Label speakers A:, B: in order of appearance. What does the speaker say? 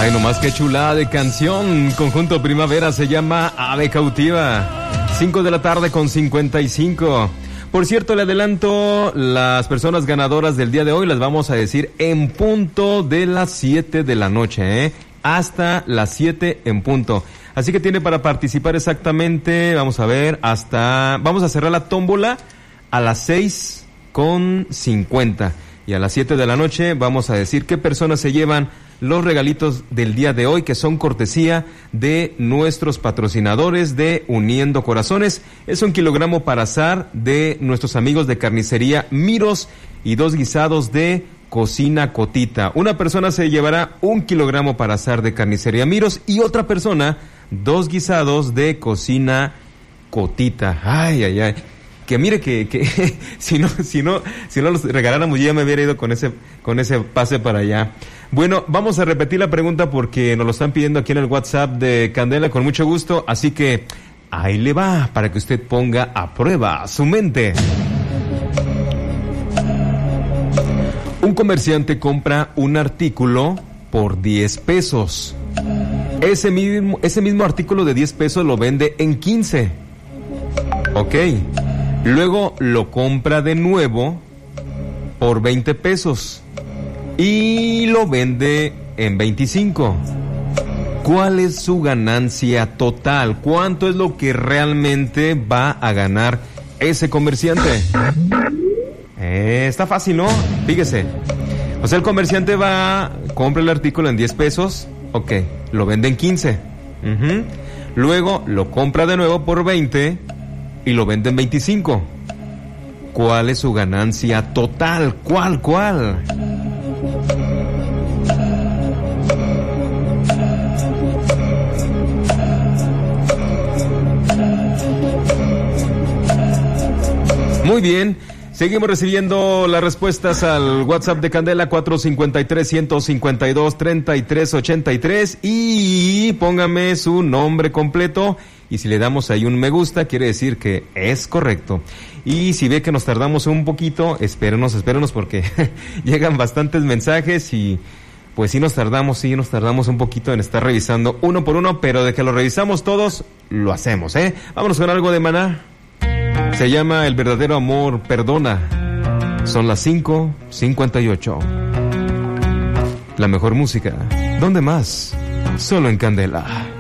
A: Ay, nomás qué chulada de canción. Conjunto Primavera se llama Ave Cautiva. 5:55 p.m. Por cierto, le adelanto, las personas ganadoras del día de hoy las vamos a decir en punto de las 7 de la noche, hasta las 7 en punto. Así que tiene para participar exactamente, vamos a ver, vamos a cerrar la tómbola a las 6:50. Y a las 7 de la noche vamos a decir qué personas se llevan los regalitos del día de hoy, que son cortesía de nuestros patrocinadores de Uniendo Corazones. Es 1 kilogramo para asar de nuestros amigos de Carnicería Miros y 2 guisados de Cocina Cotita. Una persona se llevará 1 kilogramo para asar de Carnicería Miros y otra persona 2 guisados de Cocina Cotita. Ay, ay, ay. Que mire que si no los regaláramos, yo ya me hubiera ido con ese pase para allá. Bueno, vamos a repetir la pregunta porque nos lo están pidiendo aquí en el WhatsApp de Candela con mucho gusto, así que ahí le va para que usted ponga a prueba su mente. Un comerciante compra un artículo por 10 pesos. Ese mismo artículo de 10 pesos lo vende en 15. Ok. Luego lo compra de nuevo por 20 pesos y lo vende en 25. ¿Cuál es su ganancia total? ¿Cuánto es lo que realmente va a ganar ese comerciante? Está fácil, ¿no? Fíjese. O sea, el comerciante compra el artículo en 10 pesos, ok, lo vende en 15. Luego lo compra de nuevo por 20 y lo vende en 25. ¿Cuál es su ganancia total? ¿Cuál? Muy bien, seguimos recibiendo las respuestas al WhatsApp de Candela 453-152-3383 y póngame su nombre completo. Y si le damos ahí un me gusta, quiere decir que es correcto. Y si ve que nos tardamos un poquito, espérenos porque llegan bastantes mensajes y pues sí nos tardamos un poquito en estar revisando uno por uno, pero de que lo revisamos todos, lo hacemos, Vámonos con algo de Maná. Se llama El verdadero amor perdona. Son las 5:58. La mejor música. ¿Dónde más? Solo en Candela.